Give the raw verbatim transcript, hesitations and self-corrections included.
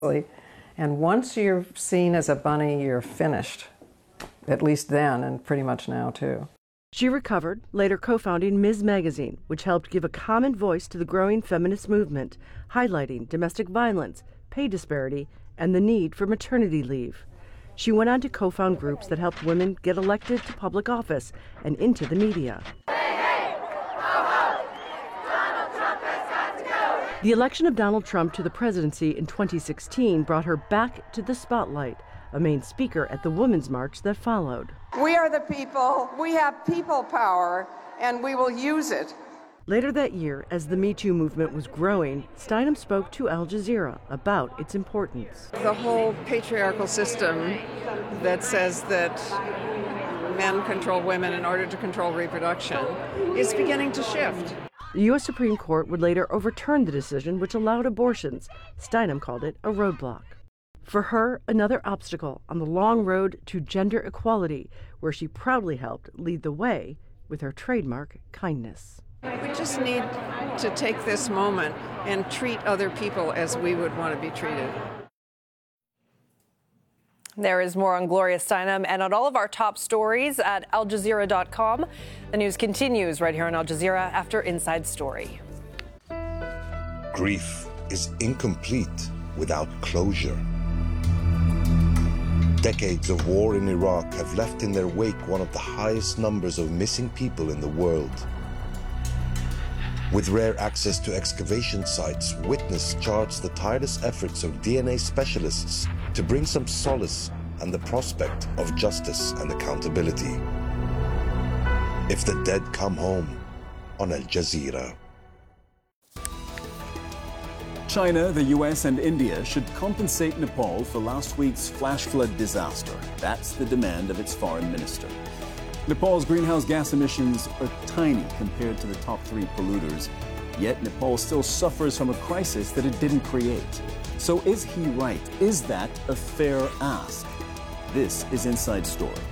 And once you're seen as a bunny, you're finished. At least then, and pretty much now, too. She recovered, later co-founding Ms Magazine, which helped give a common voice to the growing feminist movement, highlighting domestic violence, pay disparity, and the need for maternity leave. She went on to co-found groups that helped women get elected to public office and into the media. The election of Donald Trump to the presidency in twenty sixteen brought her back to the spotlight, a main speaker at the Women's March that followed. We are the people, we have people power, and we will use it. Later that year, as the Me Too movement was growing, Steinem spoke to Al Jazeera about its importance. The whole patriarchal system that says that men control women in order to control reproduction is beginning to shift. The U S Supreme Court would later overturn the decision, which allowed abortions. Steinem called it a roadblock. For her, another obstacle on the long road to gender equality, where she proudly helped lead the way with her trademark kindness. We just need to take this moment and treat other people as we would want to be treated. There is more on Gloria Steinem and on all of our top stories at al jazeera dot com. The news continues right here on Al Jazeera after Inside Story. Grief is incomplete without closure. Decades of war in Iraq have left in their wake one of the highest numbers of missing people in the world. With rare access to excavation sites, Witness charts the tireless efforts of D N A specialists to bring some solace and the prospect of justice and accountability. If the dead come home, on Al Jazeera. China, the U S, and India should compensate Nepal for last week's flash flood disaster. That's the demand of its foreign minister. Nepal's greenhouse gas emissions are tiny compared to the top three polluters, yet Nepal still suffers from a crisis that it didn't create. So is he right? Is that a fair ask? This is Inside Story.